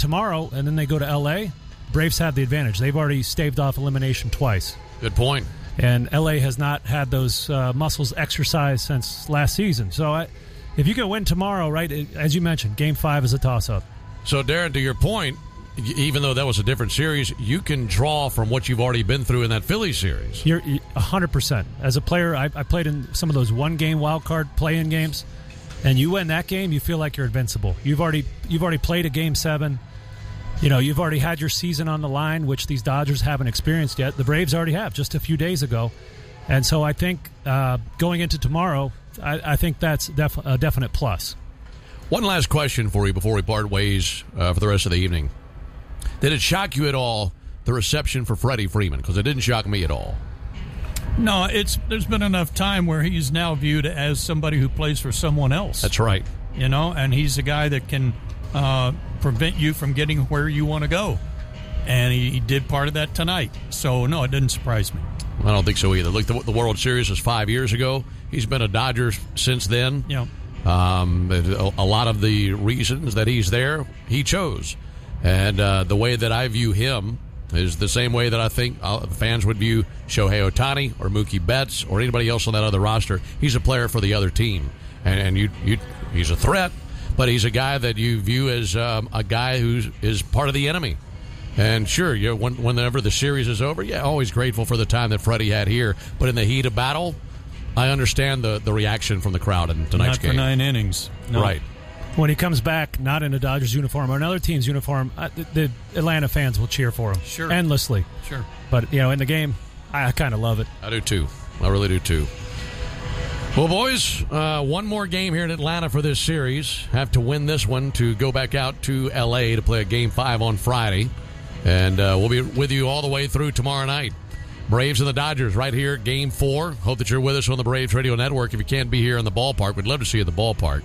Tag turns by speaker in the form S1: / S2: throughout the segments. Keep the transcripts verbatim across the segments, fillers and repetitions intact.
S1: tomorrow and then they go to L A, Braves have the advantage. They've already staved off elimination twice.
S2: Good point.
S1: And L A has not had those uh, muscles exercised since last season. So I, if you can win tomorrow, right, it, as you mentioned, Game five is a toss-up.
S2: So, Darren, to your point, even though that was a different series, you can draw from what you've already been through in that Phillies series.
S1: You're one hundred percent. As a player, I, I played in some of those one-game wild card play-in games, and you win that game, you feel like you're invincible. You've already you've already played a Game seven. You know, you've already had your season on the line, which these Dodgers haven't experienced yet. The Braves already have, just a few days ago. And so I think uh, going into tomorrow, I, I think that's def- a definite plus.
S2: One last question for you before we part ways uh, for the rest of the evening. Did it shock you at all, the reception for Freddie Freeman? Because it didn't shock me at all.
S3: No, it's there's been enough time where he's now viewed as somebody who plays for someone else.
S2: That's right.
S3: You know, and he's a guy that can uh, prevent you from getting where you want to go. And he, he did part of that tonight. So, no, it didn't surprise me.
S2: I don't think so either. Look, the, the World Series was five years ago. He's been a Dodger since then.
S3: Yeah.
S2: Um, a, a lot of the reasons that he's there, he chose. And uh, the way that I view him is the same way that I think uh, fans would view Shohei Ohtani or Mookie Betts or anybody else on that other roster. He's a player for the other team. And, and you, you, he's a threat, but he's a guy that you view as um, a guy who is part of the enemy. And sure, you know, when, whenever the series is over, yeah, always grateful for the time that Freddie had here. But in the heat of battle, I understand the, the reaction from the crowd in tonight's
S3: Not
S2: game.
S3: for nine innings. No.
S2: Right.
S1: When he comes back, not in a Dodgers uniform or another team's uniform, uh, the, the Atlanta fans will cheer for him.
S3: Sure.
S1: Endlessly.
S3: Sure.
S1: But, you know, in the game, I, I kind of love it.
S2: I do, too. I really do, too. Well, boys, uh, one more game here in Atlanta for this series. Have to win this one to go back out to L A to play a Game five on Friday. And uh, we'll be with you all the way through tomorrow night. Braves and the Dodgers right here, Game four. Hope that you're with us on the Braves Radio Network. If you can't be here in the ballpark, we'd love to see you at the ballpark.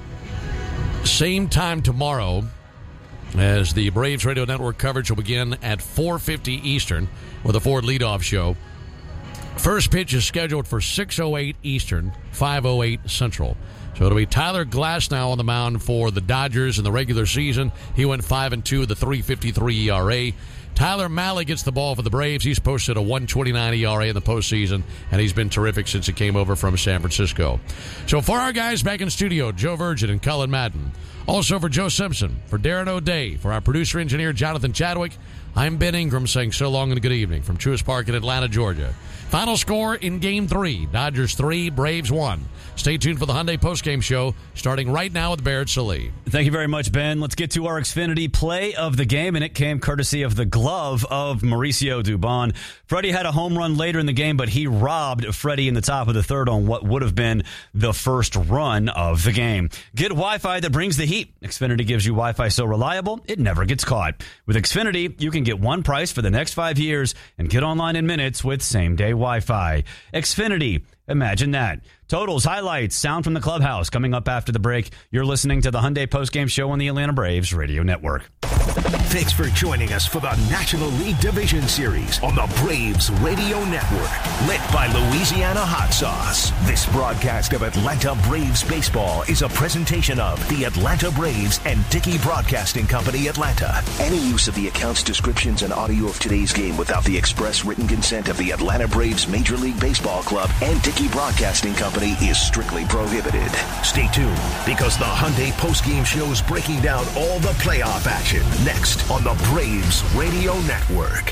S2: Same time tomorrow as the Braves Radio Network coverage will begin at four fifty Eastern with a Ford leadoff show. First pitch is scheduled for six oh eight Eastern, five oh eight Central. So it'll be Tyler Glasnow on the mound for the Dodgers in the regular season. He went five and two with a three fifty-three E R A. Tyler Mahle gets the ball for the Braves. He's posted a one twenty-nine E R A in the postseason, and he's been terrific since he came over from San Francisco. So for our guys back in studio, Joe Virgin and Cullen Madden. Also for Joe Simpson, for Darren O'Day, for our producer-engineer Jonathan Chadwick, I'm Ben Ingram saying so long and good evening from Truist Park in Atlanta, Georgia. Final score in Game three, Dodgers three, Braves one. Stay tuned for the Hyundai postgame show, starting right now with Barrett Sallee.
S4: Thank you very much, Ben. Let's get to our Xfinity play of the game, and it came courtesy of the glove of Mauricio Dubon. Freddie had a home run later in the game, but he robbed Freddie in the top of the third on what would have been the first run of the game. Get Wi-Fi that brings the heat. Xfinity gives you Wi-Fi so reliable, it never gets caught. With Xfinity, you can get one price for the next five years and get online in minutes with same-day Wi-Fi. Xfinity, imagine that. Totals, highlights, sound from the clubhouse. Coming up after the break, you're listening to the Hyundai Postgame Show on the Atlanta Braves Radio Network.
S5: Thanks for joining us for the National League Division Series on the Braves Radio Network, lit by Louisiana Hot Sauce. This broadcast of Atlanta Braves baseball is a presentation of the Atlanta Braves and Dickey Broadcasting Company, Atlanta. Any use of the accounts, descriptions, and audio of today's game without the express written consent of the Atlanta Braves Major League Baseball Club and Dickey Broadcasting Company is strictly prohibited. Stay tuned, because the Hyundai postgame show is breaking down all the playoff action next on the Braves Radio Network.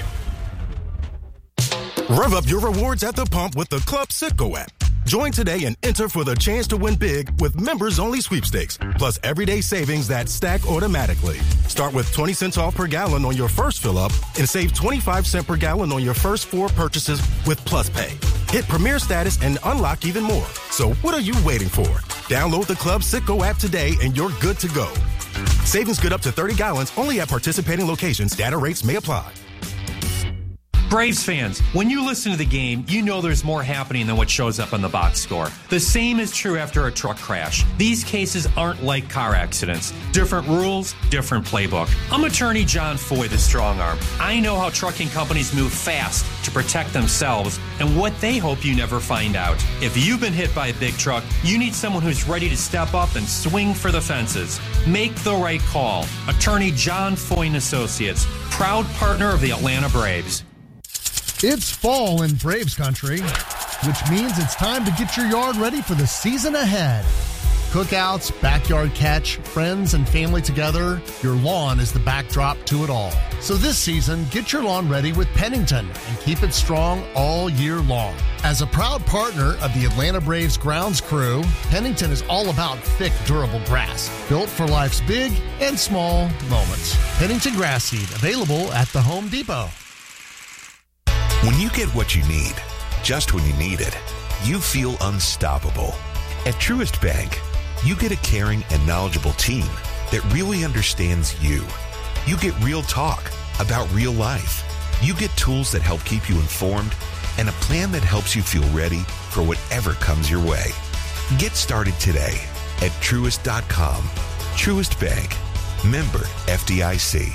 S6: Rev up your rewards at the pump with the Club Citgo app. Join today and enter for the chance to win big with members-only sweepstakes, plus everyday savings that stack automatically. Start with twenty cents off per gallon on your first fill-up and save twenty-five cents per gallon on your first four purchases with Plus Pay. Hit Premier status and unlock even more. So what are you waiting for? Download the Club Citgo app today and you're good to go. Savings good up to thirty gallons only at participating locations. Data rates may apply.
S7: Braves fans, when you listen to the game, you know there's more happening than what shows up on the box score. The same is true after a truck crash. These cases aren't like car accidents. Different rules, different playbook. I'm attorney John Foy, the strong arm. I know how trucking companies move fast to protect themselves and what they hope you never find out. If you've been hit by a big truck, you need someone who's ready to step up and swing for the fences. Make the right call. Attorney John Foy and Associates, proud partner of the Atlanta Braves.
S8: It's fall in Braves country, which means it's time to get your yard ready for the season ahead. Cookouts, backyard catch, friends and family together, your lawn is the backdrop to it all. So this season, get your lawn ready with Pennington and keep it strong all year long. As a proud partner of the Atlanta Braves grounds crew, Pennington is all about thick, durable grass, built for life's big and small moments. Pennington Grass Seed, available at the Home Depot.
S9: When you get what you need, just when you need it, you feel unstoppable. At Truist Bank, you get a caring and knowledgeable team that really understands you. You get real talk about real life. You get tools that help keep you informed and a plan that helps you feel ready for whatever comes your way. Get started today at Truist dot com. Truist Bank. Member F D I C.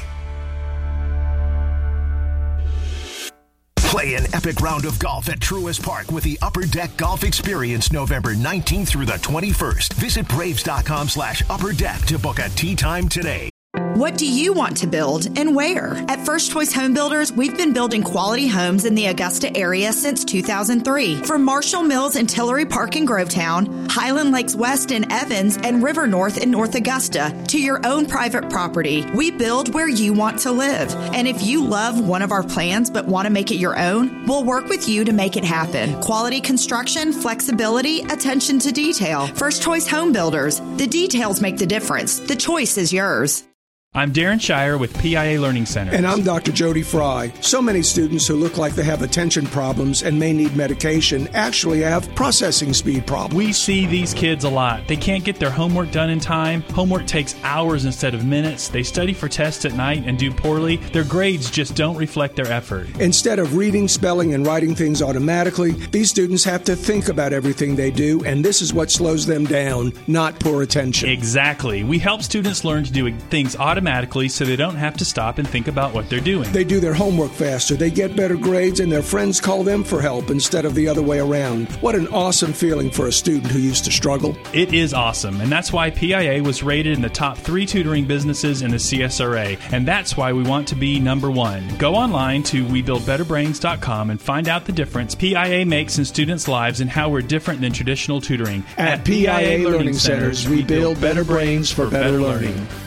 S5: Play an epic round of golf at Truist Park with the Upper Deck Golf Experience November nineteenth through the twenty-first. Visit Braves.com slash Upper Deck to book a tee time today.
S10: What do you want to build and where? At First Choice Home Builders, we've been building quality homes in the Augusta area since two thousand three. From Marshall Mills and Tillery Park in Grovetown, Highland Lakes West in Evans, and River North in North Augusta, to your own private property, we build where you want to live. And if you love one of our plans but want to make it your own, we'll work with you to make it happen. Quality construction, flexibility, attention to detail. First Choice Home Builders. The details make the difference. The choice is yours.
S11: I'm Darren Shire with P I A Learning Center.
S12: And I'm Doctor Jody Fry. So many students who look like they have attention problems and may need medication actually have processing speed problems.
S11: We see these kids a lot. They can't get their homework done in time. Homework takes hours instead of minutes. They study for tests at night and do poorly. Their grades just don't reflect their effort.
S12: Instead of reading, spelling, and writing things automatically, these students have to think about everything they do, and this is what slows them down, not poor attention.
S11: Exactly. We help students learn to do things automatically automatically so they don't have to stop and think about what they're doing.
S12: They do their homework faster, they get better grades, and their friends call them for help instead of the other way around. What an awesome feeling for a student who used to struggle.
S11: It is awesome, and that's why P I A was rated in the top three tutoring businesses in the C S R A, and that's why we want to be number one. Go online to we build better brains dot com and find out the difference P I A makes in students' lives and how we're different than traditional tutoring.
S12: At, At P I A, P I A Learning Centers, we build better brains for better learning.